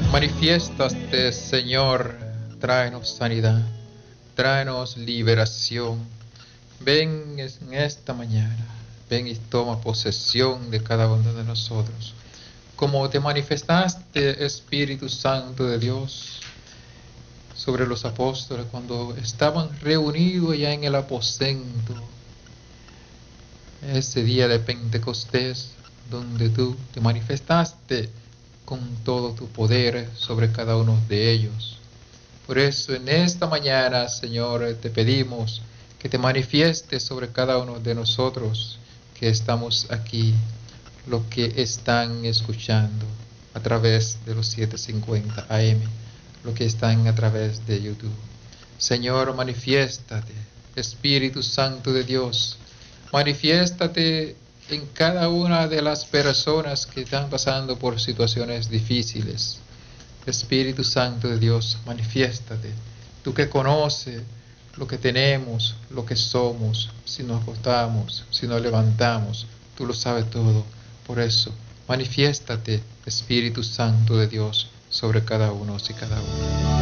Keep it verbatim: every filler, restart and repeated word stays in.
Manifiéstate, Señor, tráenos sanidad, tráenos liberación. Ven en esta mañana, ven y toma posesión de cada uno de nosotros. Como te manifestaste, Espíritu Santo de Dios, sobre los apóstoles cuando estaban reunidos ya en el aposento, ese día de Pentecostés, donde tú te manifestaste con todo tu poder sobre cada uno de ellos. Por eso en esta mañana, Señor, te pedimos que te manifiestes sobre cada uno de nosotros que estamos aquí, los que están escuchando a través de los setecientos cincuenta A M, los que están a través de YouTube. Señor, manifiéstate, Espíritu Santo de Dios, manifiéstate en cada una de las personas que están pasando por situaciones difíciles. Espíritu Santo de Dios, manifiéstate, tú que conoces lo que tenemos, lo que somos, si nos acostamos, si nos levantamos, tú lo sabes todo. Por eso, manifiéstate, Espíritu Santo de Dios, sobre cada uno y cada uno.